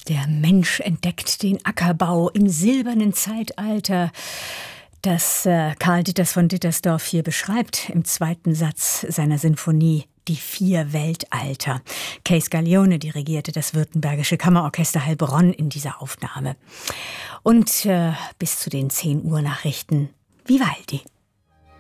Der Mensch entdeckt den Ackerbau im silbernen Zeitalter, das Karl Ditters von Dittersdorf hier beschreibt im zweiten Satz seiner Sinfonie Die 4 Weltalter. Cees Galeone dirigierte das Württembergische Kammerorchester Heilbronn in dieser Aufnahme. Und bis zu den 10 Uhr Nachrichten Vivaldi.